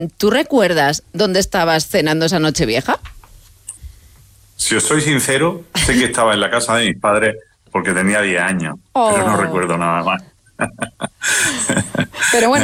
¿Tú recuerdas dónde estabas cenando esa Nochevieja? Si os soy sincero, sé que estaba en la casa de mis padres porque tenía 10 años, pero no recuerdo nada más. Pero bueno.